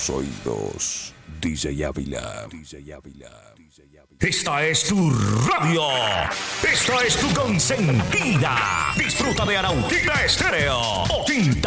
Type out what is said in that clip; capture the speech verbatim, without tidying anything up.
tus oídos. D J Ávila. Esta es tu radio. Esta es tu consentida. Disfruta de Arautina Estéreo. ochenta